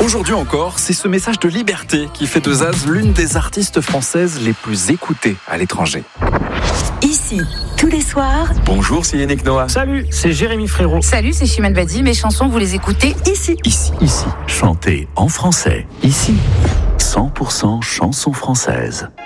Aujourd'hui encore, c'est ce message de liberté qui fait de Zaz l'une des artistes françaises les plus écoutées à l'étranger. Ici, tous les soirs. Bonjour, c'est Yannick Noah. Salut, c'est Jérémy Frérot. Salut, c'est Chimène Badi. Mes chansons, vous les écoutez ici. Ici, chantez en français. Ici, 100% chansons françaises.